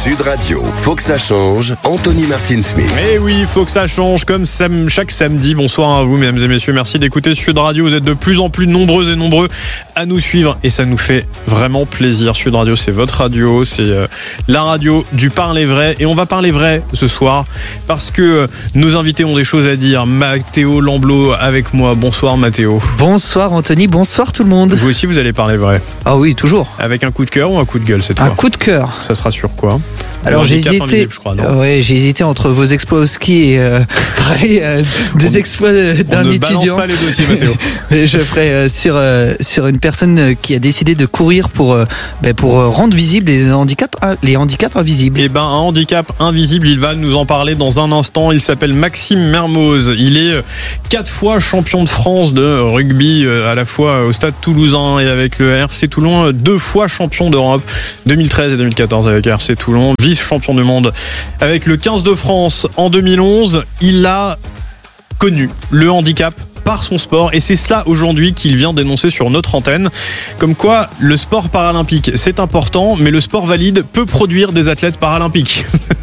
Sud Radio, faut que ça change. Anthony Martin-Smith. Eh oui, faut que ça change comme chaque samedi. Bonsoir à vous, mesdames et messieurs. Merci d'écouter Sud Radio. Vous êtes de plus en plus nombreuses et nombreux à nous suivre et ça nous fait vraiment plaisir. Sud Radio, c'est votre radio, c'est la radio du parler vrai. Et on va parler vrai ce soir parce que nos invités ont des choses à dire. Mathéo Lamblot avec moi. Bonsoir Mathéo. Bonsoir Anthony, bonsoir tout le monde. Vous aussi, vous allez parler vrai. Ah oui, toujours. Avec un coup de cœur ou un coup de gueule cette fois? Un coup de cœur. Ça sera sur quoi? Alors j'ai hésité, j'ai hésité entre vos exploits au ski et des exploits d'un étudiant. Ne balance pas les dossiers, Mathéo. Je ferai sur une personne qui a décidé de courir pour rendre visibles les handicaps invisibles. Eh ben, un handicap invisible, il va nous en parler dans un instant. Il s'appelle Maxime Mermoz. Il est 4 fois champion de France de rugby, à la fois au Stade Toulousain et avec le RC Toulon, 2 fois champion d'Europe, 2013 et 2014 avec le RC Toulon, vice-champion du monde avec le 15 de France en 2011. Il a connu le handicap par son sport et c'est cela aujourd'hui qu'il vient dénoncer sur notre antenne, comme quoi le sport paralympique c'est important mais le sport valide peut produire des athlètes paralympiques.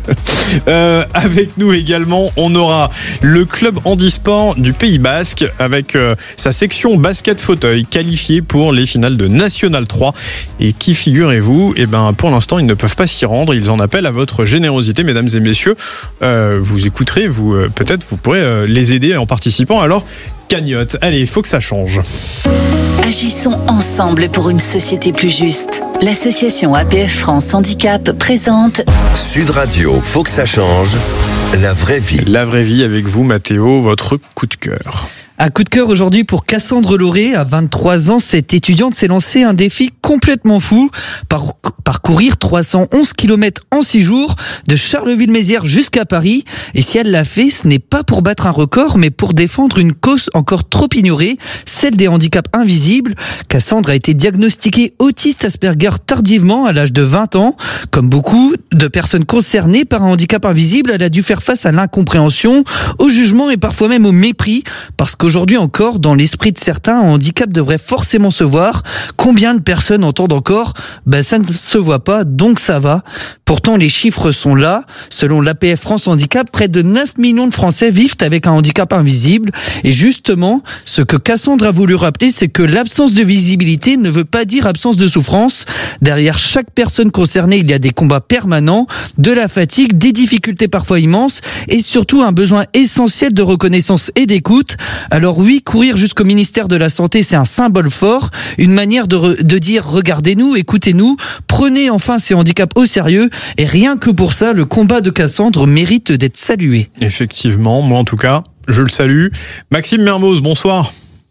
Avec nous également on aura le club handisport du Pays Basque avec sa section basket fauteuil qualifiée pour les finales de National 3 et qui, figurez-vous, pour l'instant ils ne peuvent pas s'y rendre. Ils en appellent à votre générosité, mesdames et messieurs. Vous écouterez, peut-être vous pourrez les aider en participant. Alors cagnotte, allez, il faut que ça change. Agissons ensemble pour une société plus juste. L'association APF France Handicap présente Sud Radio, faut que ça change. La vraie vie. La vraie vie avec vous, Mathéo, votre coup de cœur. Un coup de cœur aujourd'hui pour Cassandre Lauré. À 23 ans, cette étudiante s'est lancée un défi complètement fou. Parcourir 311 km en 6 jours, de Charleville-Mézières jusqu'à Paris. Et si elle l'a fait, ce n'est pas pour battre un record, mais pour défendre une cause encore trop ignorée, celle des handicaps invisibles. Cassandre a été diagnostiquée autiste Asperger tardivement, à l'âge de 20 ans. Comme beaucoup de personnes concernées par un handicap invisible, elle a dû faire face à l'incompréhension, au jugement et parfois même au mépris, parce qu'aujourd'hui encore, dans l'esprit de certains, un handicap devrait forcément se voir. Combien de personnes entendent encore ça ne se voit pas, donc ça va. Pourtant, les chiffres sont là. Selon l'APF France Handicap, près de 9 millions de Français vivent avec un handicap invisible. Et justement, ce que Cassandre a voulu rappeler, c'est que l'absence de visibilité ne veut pas dire absence de souffrance. Derrière chaque personne concernée, il y a des combats permanents, de la fatigue, des difficultés parfois immenses et surtout un besoin essentiel de reconnaissance et d'écoute. Alors oui, courir jusqu'au ministère de la Santé, c'est un symbole fort, une manière de dire regardez-nous, écoutez-nous, prenez enfin ces handicaps au sérieux et rien que pour ça, le combat de Cassandre mérite d'être salué. Effectivement, moi en tout cas, je le salue. Maxime Mermoz, bonsoir.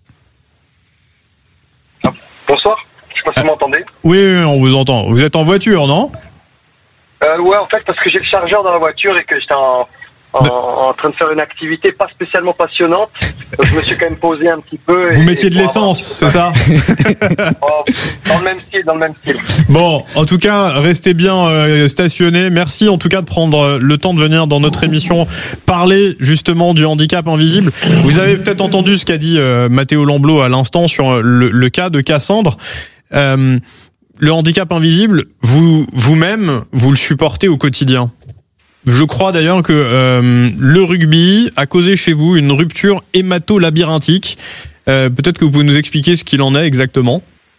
Bonsoir, je sais pas si vous m'entendez. Oui, on vous entend. Vous êtes en voiture, non? Ouais, en fait, parce que j'ai le chargeur dans la voiture et que j'étais en train de faire une activité pas spécialement passionnante. Donc je me suis quand même posé un petit peu. Vous mettiez de l'essence, c'est ça? Dans le même style. Bon, en tout cas, restez bien stationnés. Merci en tout cas de prendre le temps de venir dans notre émission parler justement du handicap invisible. Vous avez peut-être entendu ce qu'a dit Mathéo Lamblot à l'instant sur le cas de Cassandre. Le handicap invisible, vous-même, vous le supportez au quotidien. Je crois d'ailleurs que le rugby a causé chez vous une rupture hémato-labyrinthique. Peut-être que vous pouvez nous expliquer ce qu'il en est exactement.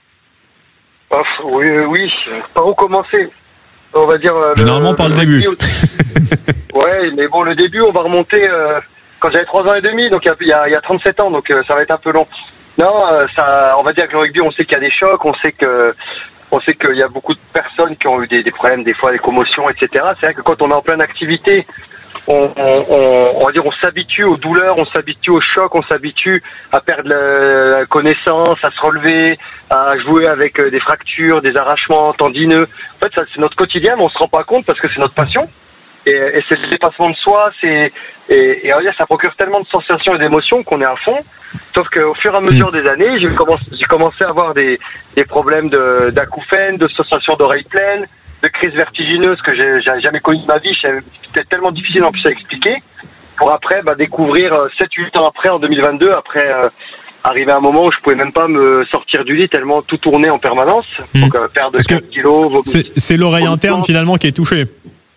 Oui. Par où commencer? On va dire. Généralement par le début. Ouais, mais bon, le début, on va remonter quand j'avais 3 ans et demi, donc il y a 37 ans, donc ça va être un peu long. Non, on va dire que le rugby, on sait qu'il y a des chocs, on sait qu'il y a beaucoup de personnes qui ont eu des problèmes, des fois des commotions, etc. C'est vrai que quand on est en pleine activité, on va dire, on s'habitue aux douleurs, on s'habitue aux chocs, on s'habitue à perdre la connaissance, à se relever, à jouer avec des fractures, des arrachements tendineux. En fait, ça, c'est notre quotidien, mais on se rend pas compte parce que c'est notre passion. Et c'est le dépassement de soi, et on va dire, ça procure tellement de sensations et d'émotions qu'on est à fond. Sauf qu'au fur et à mesure des années, j'ai commencé à avoir des problèmes d'acouphènes, de sensations d'oreilles pleines, de crises vertigineuses que j'ai jamais connues de ma vie. C'était tellement difficile en plus à expliquer. Pour après découvrir 7-8 ans après, en 2022, après arriver à un moment où je pouvais même pas me sortir du lit tellement tout tournait en permanence. Donc perdre de 4 kilos. C'est l'oreille interne finalement qui est touchée.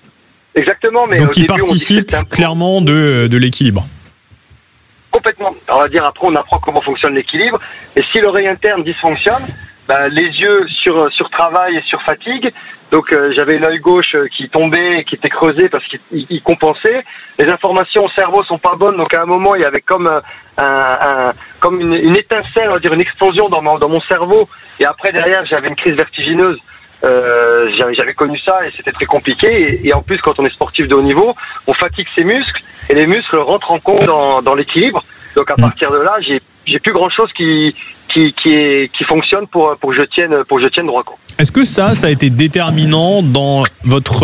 Exactement, mais donc, il participe clairement de l'équilibre. Complètement. On va dire, après, on apprend comment fonctionne l'équilibre. Et si l'oreille interne dysfonctionne, les yeux sur travail et sur fatigue. Donc, j'avais l'œil gauche qui tombait et qui était creusé parce qu'il compensait. Les informations au cerveau sont pas bonnes. Donc, à un moment, il y avait comme comme une étincelle, on va dire, une explosion dans mon cerveau. Et après, derrière, j'avais une crise vertigineuse. J'avais connu ça et c'était très compliqué. Et en plus, quand on est sportif de haut niveau, on fatigue ses muscles et les muscles rentrent en compte dans l'équilibre. Donc à partir de là, j'ai plus grand chose qui fonctionne pour que je tienne droit, quoi. Est-ce que ça a été déterminant dans votre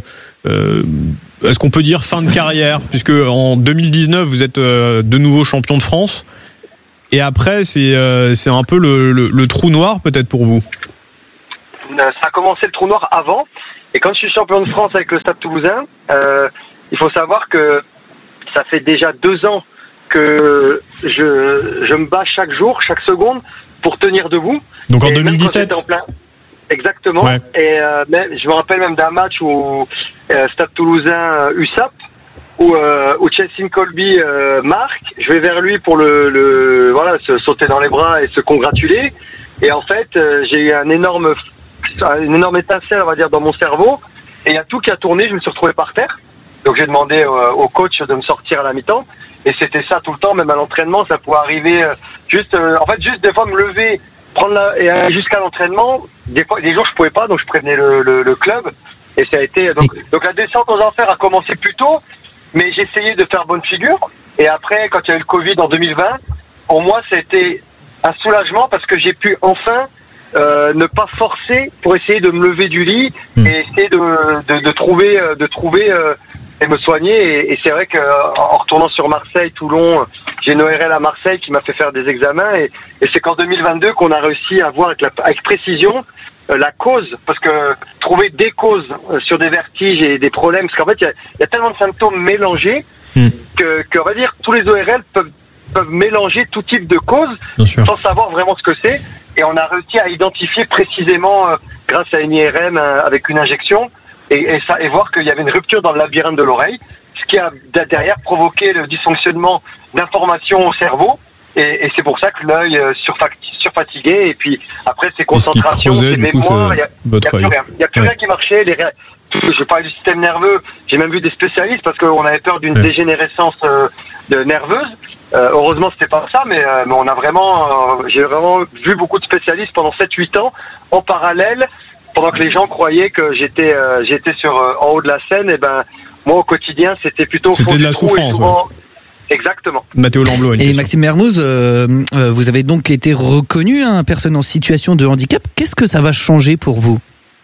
est-ce qu'on peut dire fin de carrière, puisque en 2019 vous êtes de nouveau champion de France et après c'est un peu le trou noir peut-être pour vous? Ça a commencé le trou noir avant, et quand je suis champion de France avec le Stade Toulousain, il faut savoir que ça fait déjà 2 ans que je me bats chaque jour, chaque seconde pour tenir debout. Donc en 2017 Exactement. Ouais. Et je me rappelle même d'un match où Stade Toulousain USAP où Chelsea Colby marque. Je vais vers lui pour se sauter dans les bras et se congratuler. Et en fait, j'ai eu une énorme étincelle, on va dire, dans mon cerveau. Et il y a tout qui a tourné. Je me suis retrouvé par terre. Donc j'ai demandé au coach de me sortir à la mi-temps. Et c'était ça tout le temps, même à l'entraînement, ça pouvait arriver juste des fois me lever, et jusqu'à l'entraînement. Des jours je pouvais pas, donc je prévenais le club. Et ça a été donc la descente aux enfers a commencé plus tôt, mais j'ai essayé de faire bonne figure. Et après, quand il y a eu le Covid en 2020, pour moi c'était un soulagement parce que j'ai pu enfin ne pas forcer pour essayer de me lever du lit et essayer de trouver et me soigner. Et c'est vrai qu'en retournant sur Marseille, Toulon, j'ai une ORL à Marseille qui m'a fait faire des examens et c'est qu'en 2022 qu'on a réussi à voir avec précision la cause, parce que trouver des causes sur des vertiges et des problèmes, parce qu'en fait il y a tellement de symptômes mélangés que on va dire tous les ORL peuvent mélanger tout type de causes sans savoir vraiment ce que c'est, et on a réussi à identifier précisément grâce à une IRM avec une injection et voir qu'il y avait une rupture dans le labyrinthe de l'oreille, ce qui a derrière provoqué le dysfonctionnement d'informations au cerveau, et c'est pour ça que l'œil surfatigué, et puis après ses concentrations, ses mémoires, il n'y a plus rien qui marchait. Je parlais du système nerveux, j'ai même vu des spécialistes parce qu'on avait peur d'une dégénérescence nerveuse. Heureusement c'était pas ça, mais on a j'ai vraiment vu beaucoup de spécialistes pendant 7-8 ans en parallèle, pendant que les gens croyaient que j'étais en haut de la scène. Et moi au quotidien c'était plutôt de la souffrance. Exactement. Mathéo Lamblot. Et Maxime Mermoz, vous avez donc été reconnu personne en situation de handicap. Qu'est-ce que ça va changer pour vous?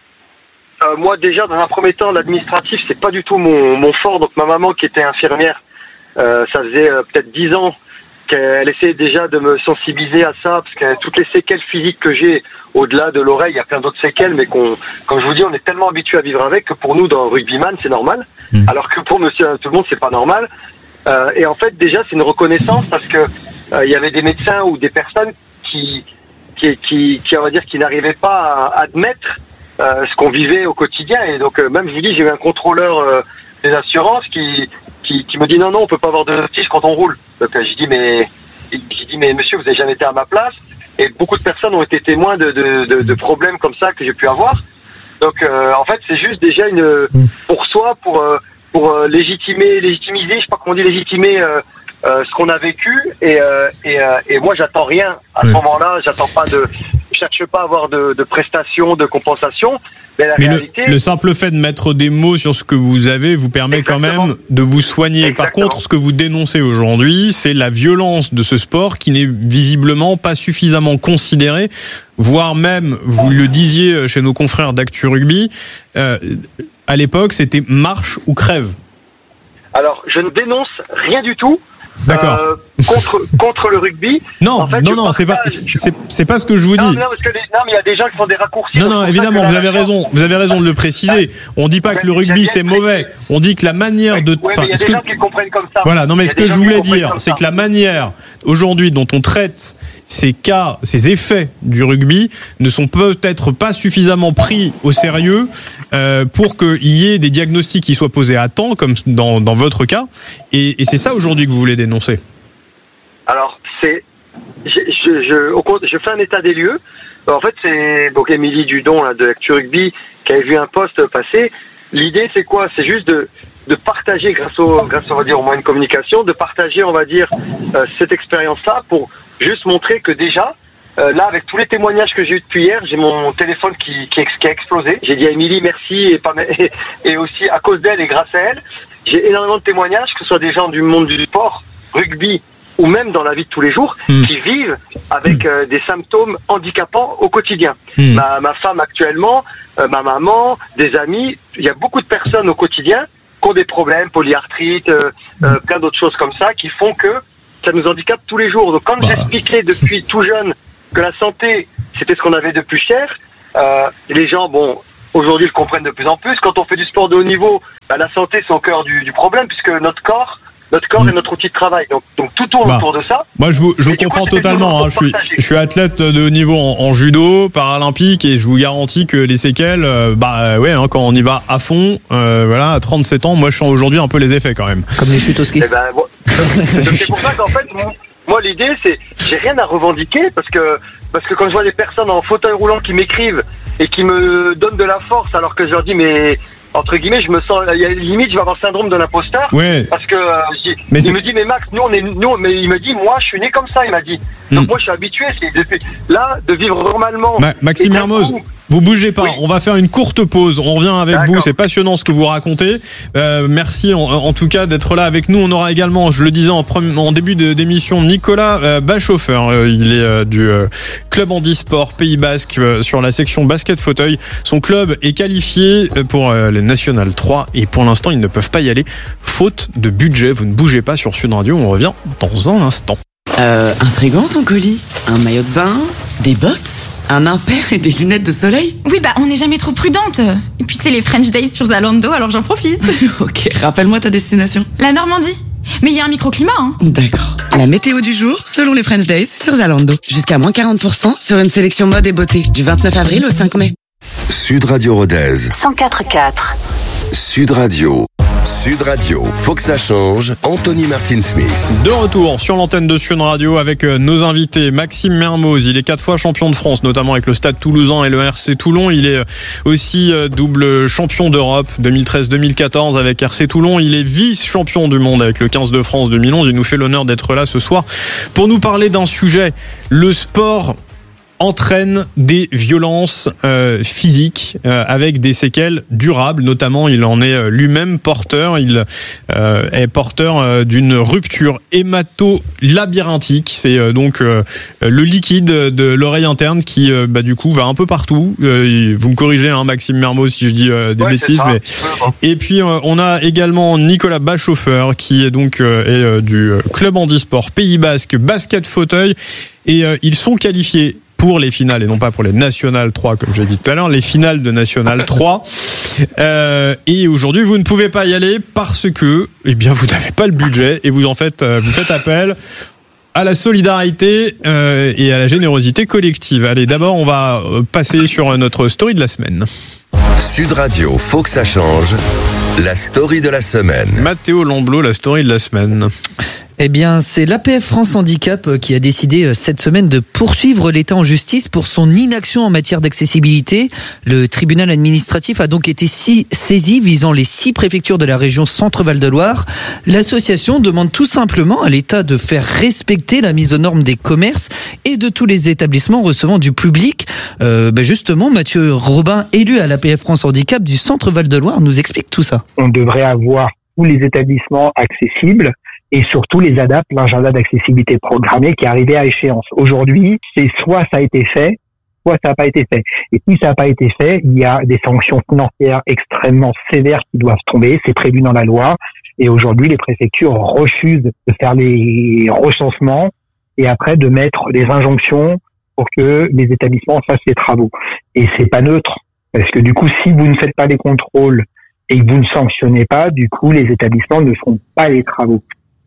Moi déjà dans un premier temps, l'administratif c'est pas du tout mon fort. Donc ma maman qui était infirmière, ça faisait peut-être 10 ans qu'elle essayait déjà de me sensibiliser à ça, parce que toutes les séquelles physiques que j'ai au-delà de l'oreille, il y a plein d'autres séquelles, mais comme je vous dis, on est tellement habitué à vivre avec que pour nous dans rugbyman c'est normal, alors que pour monsieur tout le monde c'est pas normal. Et en fait déjà c'est une reconnaissance, parce que il y avait des médecins ou des personnes qui on va dire qui n'arrivaient pas à admettre ce qu'on vivait au quotidien. Et donc même je vous dis, j'ai eu un contrôleur des assurances qui me dit non on peut pas avoir de vertige quand on roule. Donc j'ai dit mais monsieur, vous avez jamais été à ma place. Et beaucoup de personnes ont été témoins de problèmes comme ça que j'ai pu avoir. Donc en fait c'est juste déjà pour soi, pour légitimer, je sais pas comment on dit, légitimer ce qu'on a vécu. Et moi j'attends rien à ce moment-là, je cherche pas à avoir de prestations, de compensation. Mais réalité, le simple fait de mettre des mots sur ce que vous avez vous permet quand même de vous soigner. Par contre, ce que vous dénoncez aujourd'hui, c'est la violence de ce sport qui n'est visiblement pas suffisamment considérée, voire même, vous le disiez chez nos confrères d'Actu Rugby, à l'époque, c'était marche ou crève. Alors, je ne dénonce rien du tout. D'accord. Contre le rugby. Non, en fait, non, c'est pas ce que je vous dis. Non, parce que mais il y a des gens qui font des raccourcis. Non, évidemment, vous avez raison de le préciser. On dit pas que le rugby c'est mauvais. On dit que la manière de. Il y a des gens qui comprennent comme ça. Voilà, non, mais ce que je voulais dire, c'est que la manière aujourd'hui dont on traite ces effets du rugby ne sont peut-être pas suffisamment pris au sérieux pour qu'il y ait des diagnostics qui soient posés à temps, comme dans votre cas. Et c'est ça aujourd'hui que vous voulez dénoncer. Alors, je fais un état des lieux. En fait, c'est donc Émilie Dudon là, de Actu Rugby qui avait vu un post passer. L'idée, c'est quoi? C'est juste de partager grâce on va dire, au moyen de communication, de partager, on va dire, cette expérience-là pour juste montrer que déjà, là, avec tous les témoignages que j'ai eu depuis hier, j'ai mon téléphone qui a explosé. J'ai dit à Émilie merci et aussi à cause d'elle et grâce à elle, j'ai énormément de témoignages, que ce soit des gens du monde du sport, rugby, ou même dans la vie de tous les jours, qui vivent avec des symptômes handicapants au quotidien. Ma femme actuellement, ma maman, des amis, il y a beaucoup de personnes au quotidien qui ont des problèmes, polyarthrite, plein d'autres choses comme ça, qui font que ça nous handicape tous les jours. Donc quand j'expliquais depuis tout jeune que la santé, c'était ce qu'on avait de plus cher, les gens, aujourd'hui, le comprennent de plus en plus. Quand on fait du sport de haut niveau, la santé, c'est au cœur du problème, puisque notre corps est notre outil de travail. Donc tout tourne autour de ça. Moi, je vous comprends totalement. Je suis athlète de haut niveau en judo, paralympique, et je vous garantis que les séquelles, quand on y va à fond, à 37 ans, moi, je sens aujourd'hui un peu les effets quand même. Comme les chutes au ski. C'est pour ça qu'en fait, moi, l'idée, c'est, j'ai rien à revendiquer parce que quand je vois des personnes en fauteuil roulant qui m'écrivent et qui me donnent de la force alors que je leur dis, mais, entre guillemets, je me sens, limite, je vais avoir le syndrome de l'imposteur. Ouais. Parce que, il me dit, mais Max, mais il me dit, moi, je suis né comme ça, il m'a dit. Donc moi, je suis habitué, de vivre normalement. Maxime Mermoz, vous bougez pas. Oui. On va faire une courte pause. On revient avec vous. C'est passionnant ce que vous racontez. Merci en tout cas d'être là avec nous. On aura également, je le disais en début d'émission, Nicolas Bachhofer. Il est du club handisport Pays Basque sur la section basket fauteuil. Son club est qualifié pour les National 3 et pour l'instant ils ne peuvent pas y aller faute de budget. Vous ne bougez pas sur Sud Radio. On revient dans un instant. Un frigo, ton colis, un maillot de bain, des bottes, un impair et des lunettes de soleil. Oui, on n'est jamais trop prudente. Et puis c'est les French Days sur Zalando, alors j'en profite. Ok, rappelle-moi ta destination. La Normandie. Mais il y a un microclimat, hein. D'accord. La météo du jour, selon les French Days sur Zalando. Jusqu'à moins 40% sur une sélection mode et beauté. Du 29 avril au 5 mai. Sud Radio Rodez. 104.4. Sud Radio. Sud Radio, faut que ça change. Anthony Martin-Smith. De retour sur l'antenne de Sud Radio avec nos invités. Maxime Mermoz, il est 4 fois champion de France, notamment avec le Stade Toulousain et le RC Toulon. Il est aussi double champion d'Europe 2013-2014 avec RC Toulon. Il est vice-champion du monde avec le 15 de France 2011. Il nous fait l'honneur d'être là ce soir pour nous parler d'un sujet, le sport entraîne des violences physiques avec des séquelles durables. Notamment, il en est lui-même porteur. Il est porteur d'une rupture hémato-labyrinthique. C'est donc le liquide de l'oreille interne qui, du coup, va un peu partout. Vous me corrigez, Maxime Mermoz, si je dis des bêtises. Mais... Et puis, on a également Nicolas Bachhofer, qui est donc du club handisport Pays Basque, basket fauteuil. Et ils sont qualifiés pour les finales et non pas pour les National 3 comme j'ai dit tout à l'heure, les finales de National 3. Et aujourd'hui, vous ne pouvez pas y aller parce que, vous n'avez pas le budget et vous faites appel à la solidarité et à la générosité collective. Allez, d'abord, on va passer sur notre story de la semaine. Sud Radio, faut que ça change. La story de la semaine. Mathéo Lamblot, la story de la semaine. C'est l'APF France Handicap qui a décidé cette semaine de poursuivre l'État en justice pour son inaction en matière d'accessibilité. Le tribunal administratif a donc été saisi visant les 6 préfectures de la région Centre-Val de Loire. L'association demande tout simplement à l'État de faire respecter la mise aux normes des commerces et de tous les établissements recevant du public. Justement, Mathieu Robin, élu à l'APF France Handicap du Centre-Val de Loire, nous explique tout ça. On devrait avoir tous les établissements accessibles et surtout les ADAP, l'agenda d'accessibilité programmée qui est arrivé à échéance. Aujourd'hui, c'est soit ça a été fait, soit ça n'a pas été fait. Et si ça n'a pas été fait, il y a des sanctions financières extrêmement sévères qui doivent tomber, c'est prévu dans la loi. Et aujourd'hui, les préfectures refusent de faire les recensements et après de mettre des injonctions pour que les établissements fassent les travaux. Et c'est pas neutre, parce que du coup, si vous ne faites pas les contrôles et que vous ne sanctionnez pas, du coup, les établissements ne font pas les travaux.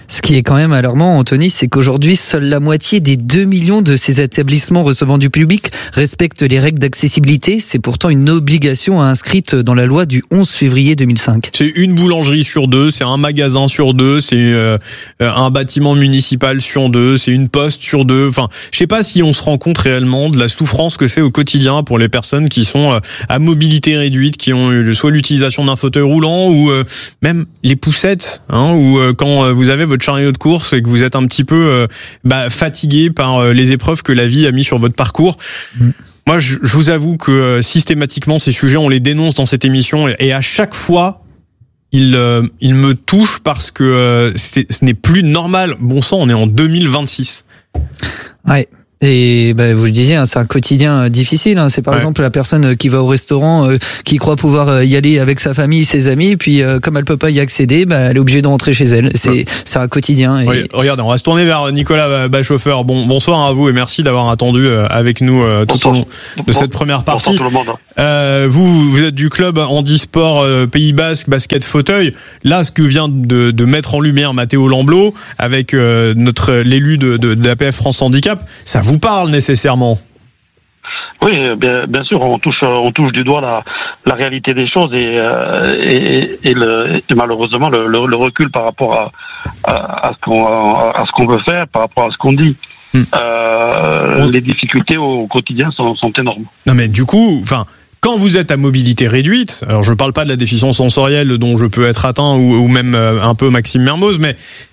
Ce qui est quand même alarmant, Anthony, c'est qu'aujourd'hui, seule la moitié des 2 millions de ces établissements recevant du public respectent les règles d'accessibilité. C'est pourtant une obligation inscrite dans la loi du 11 février 2005. C'est une boulangerie sur 2, c'est un magasin sur 2, c'est un bâtiment municipal sur 2, c'est une poste sur 2. Enfin, je sais pas si on se rend compte réellement de la souffrance que c'est au quotidien pour les personnes qui sont à mobilité réduite, qui ont soit l'utilisation d'un fauteuil roulant ou même les poussettes, ou quand vous avez votre chariot de course et que vous êtes un petit peu fatigué par les épreuves que la vie a mis sur votre parcours. Moi, je vous avoue que systématiquement, ces sujets, on les dénonce dans cette émission et à chaque fois, ils me touchent parce que ce n'est plus normal. Bon sang, on est en 2026. Ouais. Et vous le disiez, c'est un quotidien difficile. C'est par exemple la personne qui va au restaurant, qui croit pouvoir y aller avec sa famille, ses amis, puis comme elle peut pas y accéder, elle est obligée de rentrer chez elle. C'est un quotidien. Et... Regardez, on va se tourner vers Nicolas Bachauffeur. Bonsoir à vous et merci d'avoir attendu avec nous tout au long de cette première partie. Vous êtes du club handisport Pays Basque basket fauteuil. Là, ce que vient de mettre en lumière Mathéo Lamblot avec l'élu de l'APF France Handicap, ça vous parle nécessairement? Oui, bien sûr, on touche du doigt la réalité des choses et malheureusement le recul par rapport à ce qu'on veut faire, par rapport à ce qu'on dit. Les difficultés au quotidien sont énormes. Non mais du coup, quand vous êtes à mobilité réduite, alors je ne parle pas de la déficience sensorielle dont je peux être atteint ou même un peu Maxime Mermoz, mais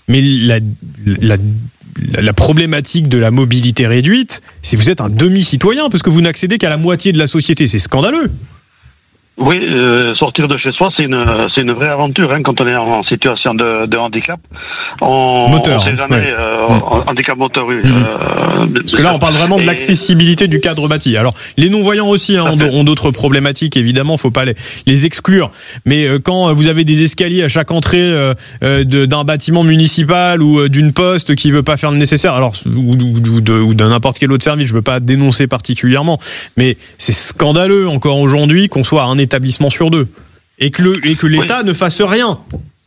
la problématique de la mobilité réduite, c'est que vous êtes un demi-citoyen parce que vous n'accédez qu'à la moitié de la société. C'est scandaleux. Oui, sortir de chez soi, c'est une vraie aventure quand on est en situation de handicap. Moteur. On sait jamais, handicap moteur, oui. Parce que là, on parle vraiment de l'accessibilité du cadre bâti. Alors, les non-voyants aussi ont d'autres problématiques, évidemment, faut pas les exclure. Mais quand vous avez des escaliers à chaque entrée d'un bâtiment municipal ou d'une poste qui veut pas faire le nécessaire, alors ou d'un n'importe quel autre service, je veux pas dénoncer particulièrement, mais c'est scandaleux encore aujourd'hui qu'on soit à un établissement sur 2 et que l'État ne fasse rien.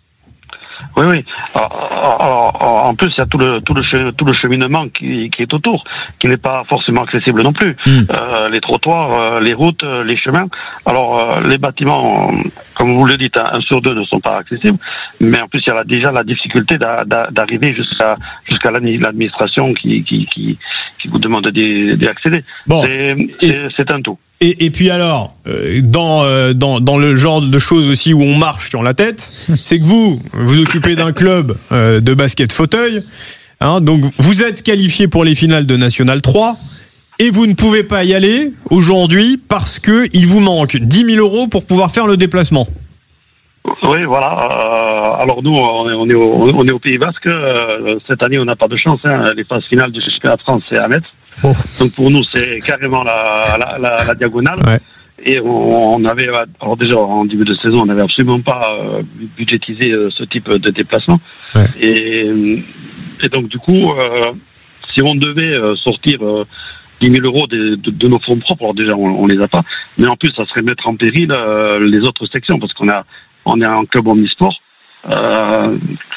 Oui. Alors, en plus, il y a tout le cheminement qui est autour, qui n'est pas forcément accessible non plus. Les trottoirs, les routes, les chemins. Alors, les bâtiments, comme vous le dites, 1 sur 2 ne sont pas accessibles. Mais en plus, il y a déjà la difficulté d'arriver jusqu'à l'administration qui vous demande d'y accéder. Bon, c'est un tout. Et puis alors, dans le genre de choses aussi où on marche sur la tête, c'est que vous occupez d'un club de basket fauteuil, donc vous êtes qualifié pour les finales de National 3 et vous ne pouvez pas y aller aujourd'hui parce que il vous manque 10 000 € pour pouvoir faire le déplacement. Oui, voilà. Alors nous, on est au Pays Basque. Cette année, on n'a pas de chance. Les phases finales du championnat de France, c'est à Metz. Oh. Donc pour nous, c'est carrément la diagonale. Ouais. Et on avait, alors déjà en début de saison, on n'avait absolument pas budgétisé ce type de déplacement. Ouais. Et donc du coup, si on devait sortir 10 000 € de nos fonds propres, alors déjà on les a pas, mais en plus ça serait mettre en péril les autres sections parce qu'on est un club omnisport. Ça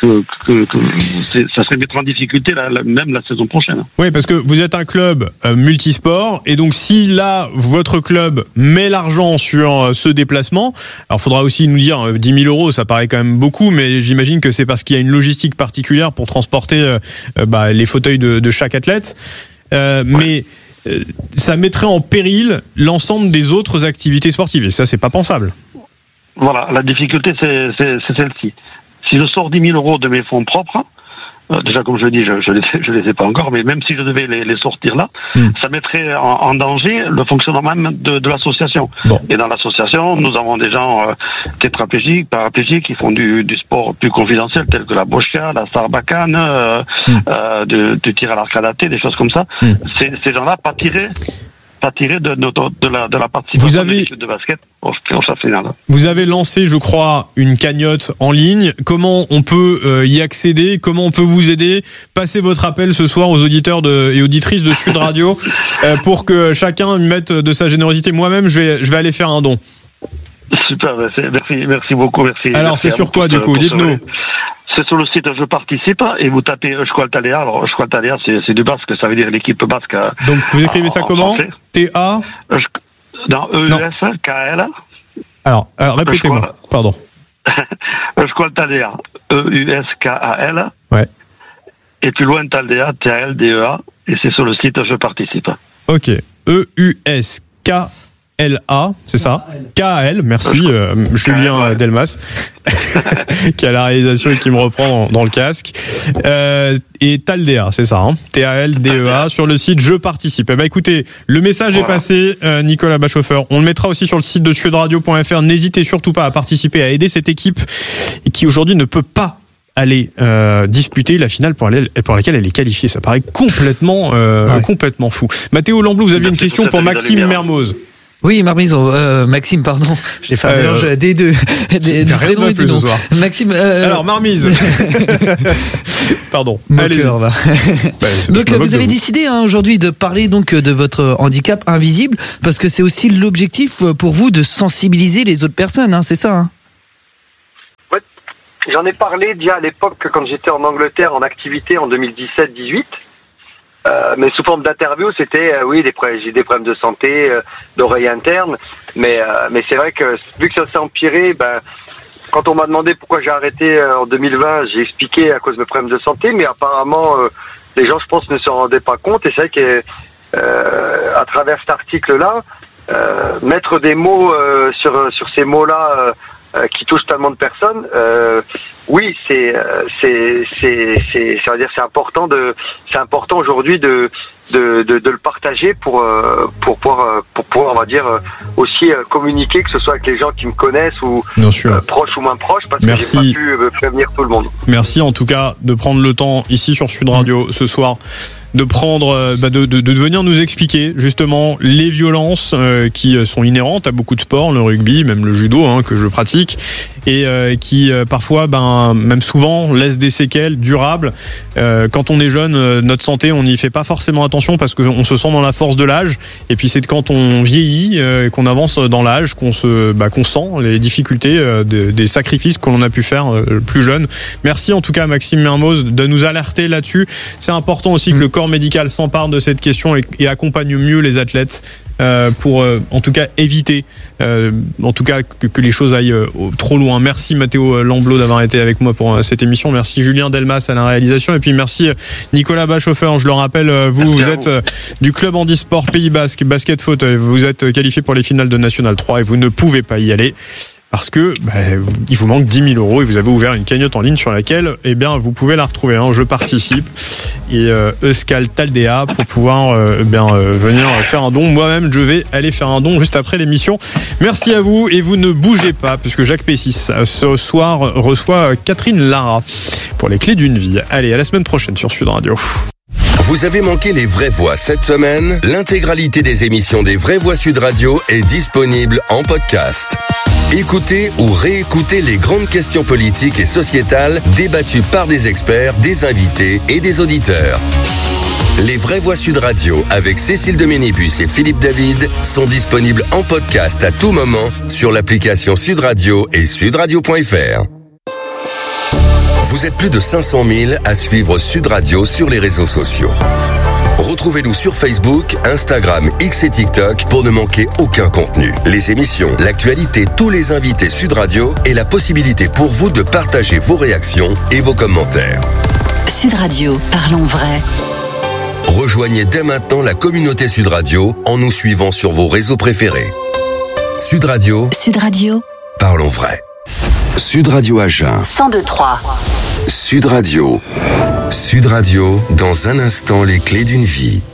serait mettre en difficulté même la saison prochaine. Oui, parce que vous êtes un club multisport et donc si là votre club met l'argent sur ce déplacement, alors faudra aussi nous dire 10 000 €, ça paraît quand même beaucoup, mais j'imagine que c'est parce qu'il y a une logistique particulière pour transporter les fauteuils de chaque athlète. Mais ça mettrait en péril l'ensemble des autres activités sportives et ça c'est pas pensable. Voilà, la difficulté c'est celle-ci. Si je sors 10 000 € de mes fonds propres, déjà comme je dis, je les ai pas encore, mais même si je devais les sortir là, ça mettrait en danger le fonctionnement même de l'association. Bon. Et dans l'association, nous avons des gens tétraplégiques, paraplégiques qui font du sport plus confidentiel, tel que la boschka, la sarbacane, du tir à l'arcade, des choses comme ça. Ces gens-là pâtiraient de la participation de l'équipe de basket au final. Vous avez lancé, je crois, une cagnotte en ligne. Comment on peut y accéder? Comment on peut vous aider? Passez votre appel ce soir aux auditeurs et auditrices de Sud Radio pour que chacun mette de sa générosité. Moi-même, je vais aller faire un don. Super, merci beaucoup, merci. Alors, c'est sur quoi, du coup? Dites-nous. C'est sur le site Je participe et vous tapez Euskaltaldea. Alors Euskaltaldea, c'est du basque, ça veut dire l'équipe basque. Donc vous écrivez ça comment? T-A Non, E-U-S-K-L. Alors répétez-moi, pardon. Euskaltaldea, E-U-S-K-A-L. Ouais. Et plus loin, Taldea, T-A-L-D-E-A. Et c'est sur le site Je participe. Ok. E-U-S-K-L-A, c'est ça? K-A-L, merci Julien Delmas, qui a la réalisation et qui me reprend dans le casque. Et Taldea, c'est ça, hein? T-A-L-D-E-A, sur le site Je participe. Eh ben, écoutez, le message est passé, Nicolas Bachhofer. On le mettra aussi sur le site de sudradio.fr. N'hésitez surtout pas à participer, à aider cette équipe qui aujourd'hui ne peut pas aller disputer la finale pour laquelle elle est qualifiée. Ça paraît complètement fou. Mathéo Lamblou, vous aviez une question pour Maxime Mermoz. Oui, Maxime, pardon. J'ai fait un mélange des deux. Des prénoms et des noms. Maxime, Alors, Marmise. Pardon. Moqueur, là. Donc, vous avez décidé, aujourd'hui, de parler, donc, de votre handicap invisible, parce que c'est aussi l'objectif pour vous de sensibiliser les autres personnes, hein, c'est ça, hein? J'en ai parlé déjà à l'époque quand j'étais en Angleterre en activité en 2017-18. Mais sous forme d'interview, c'était j'ai des problèmes de santé, d'oreille interne. Mais c'est vrai que vu que ça s'est empiré, quand on m'a demandé pourquoi j'ai arrêté en 2020, j'ai expliqué à cause de mes problèmes de santé. Mais apparemment, les gens, je pense, ne se rendaient pas compte. Et c'est vrai que à travers cet article-là, mettre des mots sur ces mots-là. Qui touche tellement de personnes, oui, c'est important aujourd'hui de le partager pour pouvoir, on va dire, aussi communiquer, que ce soit avec les gens qui me connaissent ou proches ou moins proches, parce que j'ai pas pu prévenir tout le monde. Merci en tout cas de prendre le temps ici sur Sud Radio ce soir de prendre, de venir nous expliquer justement les violences qui sont inhérentes à beaucoup de sports, le rugby, même le judo que je pratique, et qui parfois, même souvent, laissent des séquelles durables. Quand on est jeune, notre santé, on n'y fait pas forcément attention parce qu'on se sent dans la force de l'âge. Et puis c'est quand on vieillit, qu'on avance dans l'âge, qu'on sent les difficultés des sacrifices qu'on a pu faire plus jeune. Merci en tout cas Maxime Mermoz de nous alerter là-dessus. C'est important aussi que le corps médical s'empare de cette question et accompagne mieux les athlètes pour en tout cas éviter en tout cas que les choses aillent trop loin. Merci Mathéo Lamblou d'avoir été avec moi pour cette émission. Merci Julien Delmas à la réalisation et puis merci Nicolas Bachhofer. Je le rappelle, vous êtes du club handisport Pays Basque basket fauteuil. Vous êtes qualifié pour les finales de National 3 et vous ne pouvez pas y aller. Parce que il vous manque 10 000 € et vous avez ouvert une cagnotte en ligne sur laquelle vous pouvez la retrouver. Je participe et Euskaltaldea pour pouvoir venir faire un don. Moi-même, je vais aller faire un don juste après l'émission. Merci à vous et vous ne bougez pas puisque Jacques Pessis ce soir reçoit Catherine Lara pour les clés d'une vie. Allez, à la semaine prochaine sur Sud Radio. Vous avez manqué les Vraies Voix cette semaine? L'intégralité des émissions des Vraies Voix Sud Radio est disponible en podcast. Écoutez ou réécoutez les grandes questions politiques et sociétales débattues par des experts, des invités et des auditeurs. Les Vraies Voix Sud Radio avec Cécile de Ménébus et Philippe David sont disponibles en podcast à tout moment sur l'application Sud Radio et sudradio.fr. Vous êtes plus de 500 000 à suivre Sud Radio sur les réseaux sociaux. Retrouvez-nous sur Facebook, Instagram, X et TikTok pour ne manquer aucun contenu. Les émissions, l'actualité, tous les invités Sud Radio et la possibilité pour vous de partager vos réactions et vos commentaires. Sud Radio, parlons vrai. Rejoignez dès maintenant la communauté Sud Radio en nous suivant sur vos réseaux préférés. Sud Radio. Sud Radio. Parlons vrai. Sud Radio Agen. 102.3. Sud Radio. Sud Radio, dans un instant, les clés d'une vie.